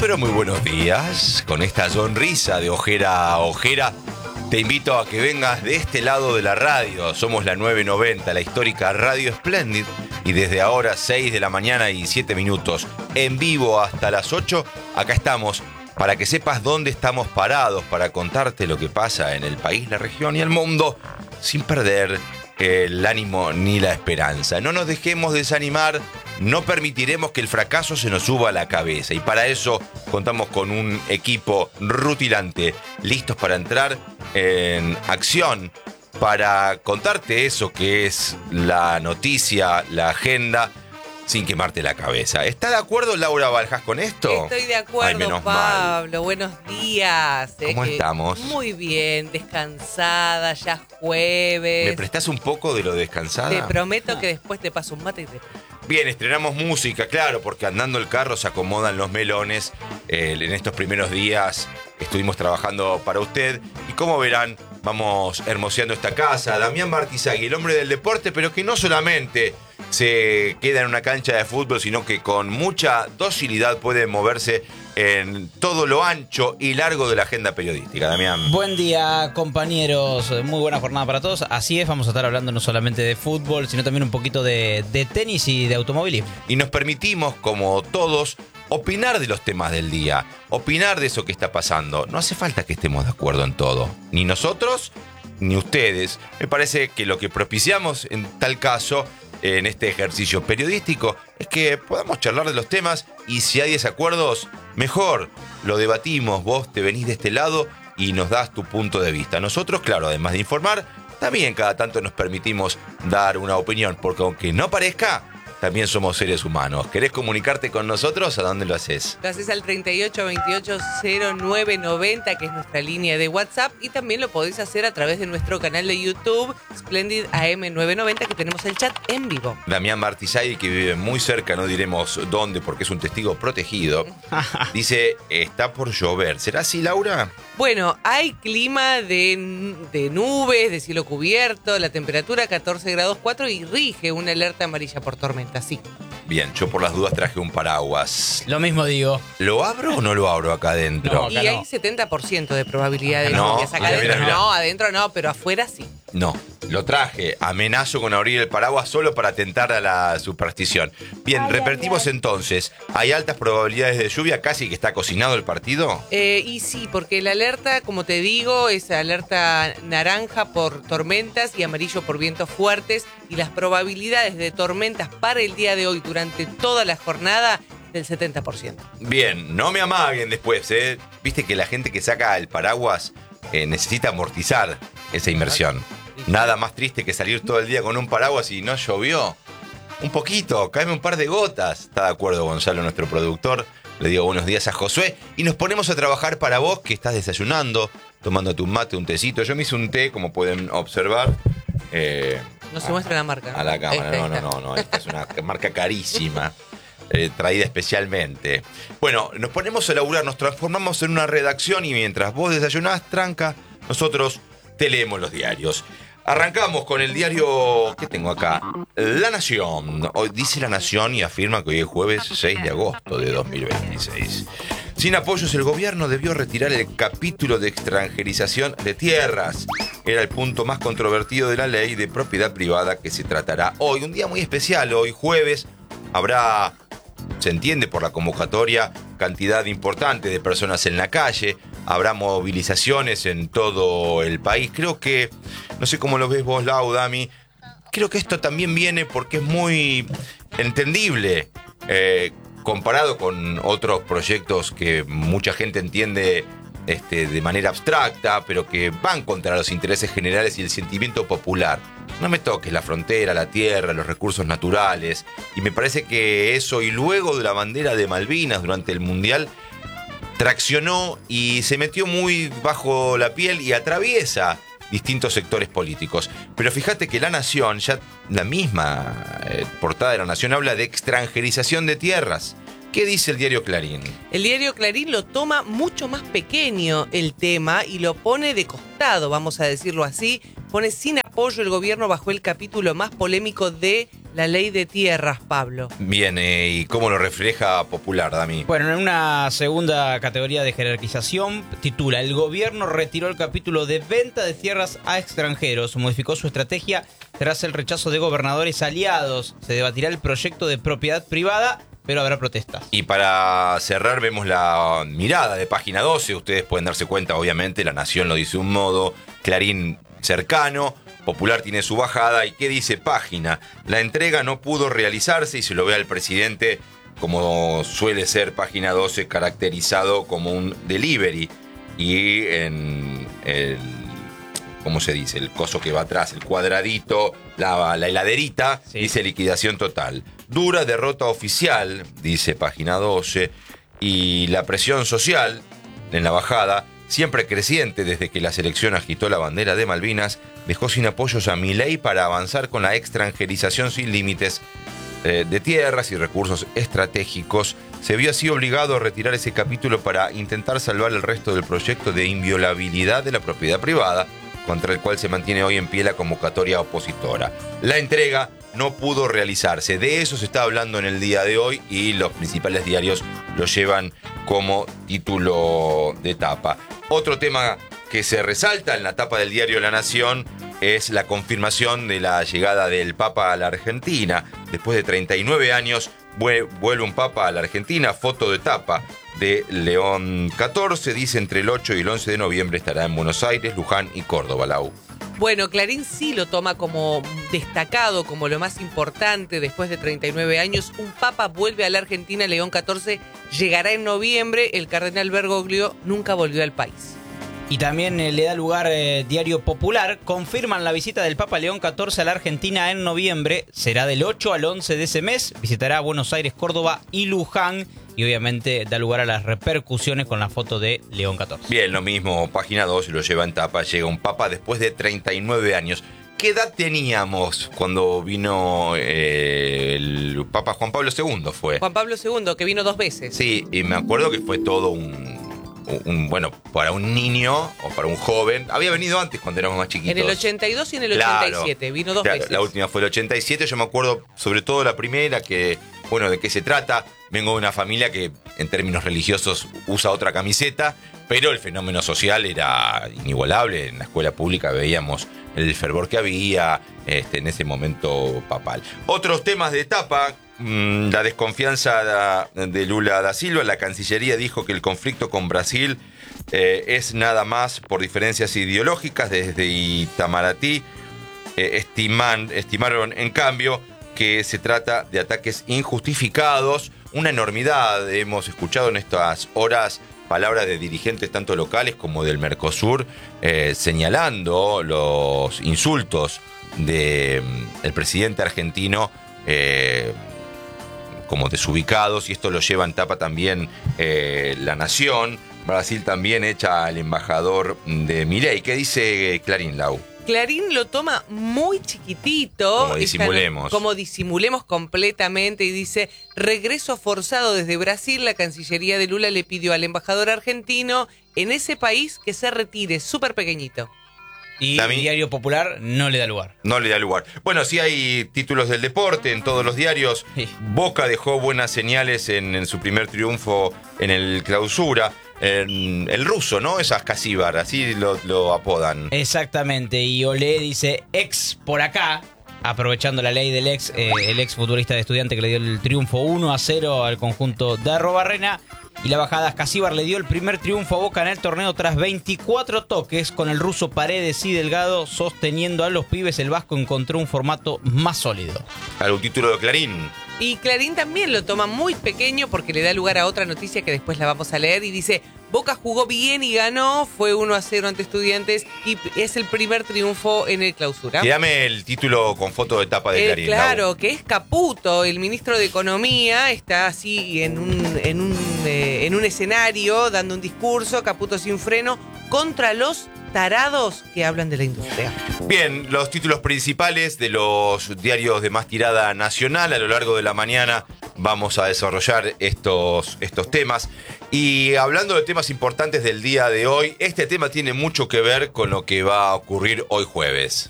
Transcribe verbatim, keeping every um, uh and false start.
pero muy buenos días. Con esta sonrisa de ojera a ojera, te invito a que vengas de este lado de la radio. Somos la nueve noventa, la histórica Radio Splendid. Y desde ahora, seis de la mañana y siete minutos, en vivo hasta las ocho, acá estamos para que sepas dónde estamos parados, para contarte lo que pasa en el país, la región y el mundo, sin perder el ánimo ni la esperanza. No nos dejemos desanimar, no permitiremos que el fracaso se nos suba a la cabeza. Y para eso contamos con un equipo rutilante, listos para entrar en acción, para contarte eso que es la noticia, la agenda, sin quemarte la cabeza. ¿Está de acuerdo Laura Baljas con esto? Estoy de acuerdo, Ay, menos Pablo. mal. Buenos días. ¿Cómo eh, estamos? Muy bien, descansada, ya jueves. ¿Me prestás un poco de lo descansada? Te prometo que después te paso un mate y te... Bien, estrenamos música, claro, porque andando el carro se acomodan los melones. Eh, en estos primeros días estuvimos trabajando para usted. Y como verán, vamos hermoseando esta casa. Damián Martizagui, el hombre del deporte, pero que no solamente se queda en una cancha de fútbol, sino que con mucha docilidad puede moverse en todo lo ancho y largo de la agenda periodística. Damián. Buen día, compañeros. Muy buena jornada para todos. Así es, vamos a estar hablando no solamente de fútbol, sino también un poquito de, de tenis y de automovilismo. Y nos permitimos, como todos, opinar de los temas del día, opinar de eso que está pasando. No hace falta que estemos de acuerdo en todo, ni nosotros ni ustedes. Me parece que lo que propiciamos en tal caso, en este ejercicio periodístico, es que podamos charlar de los temas y si hay desacuerdos, mejor, lo debatimos, vos te venís de este lado y nos das tu punto de vista. Nosotros, claro, además de informar, también cada tanto nos permitimos dar una opinión, porque aunque no parezca, también somos seres humanos. ¿Querés comunicarte con nosotros? ¿A dónde lo haces? Lo haces al treinta y ocho veintiocho cero nueve noventa, que es nuestra línea de WhatsApp, y también lo podés hacer a través de nuestro canal de YouTube, Splendid A M nueve noventa, que tenemos el chat en vivo. Damián Martizagui, que vive muy cerca, no diremos dónde porque es un testigo protegido, dice, está por llover. ¿Será así, Laura? Bueno, hay clima de, de nubes, de cielo cubierto, la temperatura catorce grados cuatro y rige una alerta amarilla por tormenta, sí. Bien, yo por las dudas traje un paraguas. Lo mismo digo. ¿Lo abro o no lo abro acá adentro? No, Y acá hay setenta por ciento de probabilidad de No, lluvias. Acá mira, adentro mira, mira. no, adentro no, pero afuera sí. No, lo traje. Amenazo con abrir el paraguas solo para atentar a la superstición. Bien, Ay, repetimos ay, ay. entonces. ¿Hay altas probabilidades de lluvia? ¿Casi que está cocinado el partido? Eh, y sí, porque la alerta, como te digo, es alerta naranja por tormentas y amarillo por vientos fuertes. Y las probabilidades de tormentas para el día de hoy durante toda la jornada del setenta por ciento. Bien, no me amaguen después, ¿eh? Viste que la gente que saca el paraguas eh, necesita amortizar esa inversión. Nada más triste que salir todo el día con un paraguas y no llovió. Un poquito, cáeme un par de gotas. Está de acuerdo Gonzalo, nuestro productor. Le digo buenos días a Josué y nos ponemos a trabajar para vos que estás desayunando, tomándote un mate, un tecito. Yo me hice un té, como pueden observar. Eh, No se muestra la marca. A la cámara, Esta, no, no, esta. no, no. Esta es una marca carísima. Eh, traída especialmente. Bueno, nos ponemos a laburar, nos transformamos en una redacción y mientras vos desayunás, tranca, nosotros te leemos los diarios. Arrancamos con el diario, ¿qué tengo acá? La Nación. Hoy dice La Nación y afirma que hoy es jueves seis de agosto de dos mil veintiséis. Sin apoyos, el gobierno debió retirar el capítulo de extranjerización de tierras. Era el punto más controvertido de la ley de propiedad privada que se tratará hoy. Un día muy especial, hoy jueves, habrá, se entiende por la convocatoria, cantidad importante de personas en la calle. Habrá movilizaciones en todo el país. Creo que, no sé cómo lo ves vos, Lau, Dami, creo que esto también viene porque es muy entendible, eh, comparado con otros proyectos que mucha gente entiende este, de manera abstracta, pero que van contra los intereses generales y el sentimiento popular. No me toques la frontera, la tierra, los recursos naturales. Y me parece que eso, y luego de la bandera de Malvinas durante el Mundial, traccionó y se metió muy bajo la piel y atraviesa distintos sectores políticos. Pero fíjate que La Nación, ya la misma eh, portada de La Nación, habla de extranjerización de tierras. ¿Qué dice el diario Clarín? El diario Clarín lo toma mucho más pequeño el tema y lo pone de costado, vamos a decirlo así. Pone sin apoyo el gobierno bajo el capítulo más polémico de la ley de tierras, Pablo. Bien, eh, ¿y cómo lo refleja Popular, Dami? Bueno, en una segunda categoría de jerarquización, titula: el gobierno retiró el capítulo de venta de tierras a extranjeros, modificó su estrategia tras el rechazo de gobernadores aliados. Se debatirá el proyecto de propiedad privada, pero habrá protestas. Y para cerrar vemos la mirada de Página doce. Ustedes pueden darse cuenta, obviamente, La Nación lo dice de un modo, Clarín cercano, Popular tiene su bajada. ¿Y qué dice Página? La entrega no pudo realizarse y se lo ve al presidente, como suele ser Página doce, caracterizado como un delivery. Y en el, ¿cómo se dice? El coso que va atrás, el cuadradito, la, la heladerita, sí, dice liquidación total. Dura derrota oficial, dice Página doce, y la presión social en la bajada, siempre creciente desde que la selección agitó la bandera de Malvinas, dejó sin apoyos a Milei para avanzar con la extranjerización sin límites eh, de tierras y recursos estratégicos. Se vio así obligado a retirar ese capítulo para intentar salvar el resto del proyecto de inviolabilidad de la propiedad privada, contra el cual se mantiene hoy en pie la convocatoria opositora. La entrega no pudo realizarse. De eso se está hablando en el día de hoy y los principales diarios lo llevan como título de tapa. Otro tema que se resalta en la tapa del diario La Nación es la confirmación de la llegada del Papa a la Argentina. Después de treinta y nueve años vuelve un Papa a la Argentina. Foto de tapa de León catorce. Dice entre el ocho y el once de noviembre estará en Buenos Aires, Luján y Córdoba, Lau. Bueno, Clarín sí lo toma como destacado, como lo más importante después de treinta y nueve años. Un papa vuelve a la Argentina, León catorce, llegará en noviembre. El cardenal Bergoglio nunca volvió al país. Y también eh, le da lugar eh, Diario Popular. Confirman la visita del Papa León catorce a la Argentina en noviembre. Será del ocho al once de ese mes. Visitará Buenos Aires, Córdoba y Luján. Y obviamente da lugar a las repercusiones con la foto de León catorce. Bien, lo mismo, Página dos lo lleva en tapa. Llega un Papa después de treinta y nueve años. ¿Qué edad teníamos cuando vino eh, el Papa Juan Pablo segundo? Fue Juan Pablo segundo, que vino dos veces. Sí, y me acuerdo que fue todo un... Un, bueno, para un niño o para un joven, había venido antes cuando éramos más chiquitos. En el ochenta y dos y en el ochenta y siete, claro, vino dos la, veces. La última fue el ochenta y siete, yo me acuerdo sobre todo la primera, que, bueno, de qué se trata. Vengo de una familia que en términos religiosos usa otra camiseta, pero el fenómeno social era inigualable. En la escuela pública veíamos el fervor que había este, en ese momento papal. Otros temas de etapa. La desconfianza de Lula da Silva. La Cancillería dijo que el conflicto con Brasil eh, es nada más por diferencias ideológicas. Desde Itamaraty eh, estiman, estimaron en cambio que se trata de ataques injustificados. Una enormidad. Hemos escuchado en estas horas palabras de dirigentes tanto locales como del Mercosur eh, señalando los insultos del de, presidente argentino eh, como desubicados, y esto lo lleva en tapa también eh, La Nación. Brasil también echa al embajador de Milei. ¿Qué dice Clarín, Lau? Clarín lo toma muy chiquitito. Como disimulemos. Como disimulemos completamente, y dice: regreso forzado desde Brasil. La Cancillería de Lula le pidió al embajador argentino en ese país que se retire, súper pequeñito. Y el Diario Popular no le da lugar. No le da lugar. Bueno, sí hay títulos del deporte en todos los diarios. Sí. Boca dejó buenas señales en, en su primer triunfo en el Clausura. En, el ruso, ¿no? Es Ascasíbar, así lo, lo apodan. Exactamente. Y Olé dice ex por acá, aprovechando la ley del ex, eh, el ex futbolista de Estudiante que le dio el triunfo uno a cero al conjunto de Arrobarrena. Y la bajada Ascasíbar le dio el primer triunfo a Boca en el torneo tras veinticuatro toques, con el ruso Paredes y Delgado sosteniendo a los pibes. El vasco encontró un formato más sólido. ¿Algún título de Clarín? Y Clarín también lo toma muy pequeño porque le da lugar a otra noticia que después la vamos a leer, y dice: Boca jugó bien y ganó, fue uno a cero ante Estudiantes y es el primer triunfo en el Clausura. Dame el título con foto de tapa de eh, Clarín. Claro, Lau. Que es Caputo, el ministro de Economía, está así en un, en un, eh, en un escenario dando un discurso, Caputo sin freno, contra los tarados que hablan de la industria. Bien, los títulos principales de los diarios de más tirada nacional. A lo largo de la mañana vamos a desarrollar estos, estos temas. Y hablando de temas importantes del día de hoy, este tema tiene mucho que ver con lo que va a ocurrir hoy jueves.